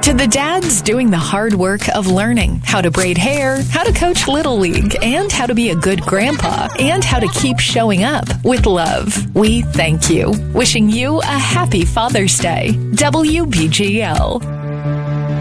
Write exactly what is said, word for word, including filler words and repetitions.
To the dads doing the hard work of learning how to braid hair, how to coach Little League, and how to be a good grandpa, and how to keep showing up with love, we thank you. Wishing you a happy Father's Day. W B G L.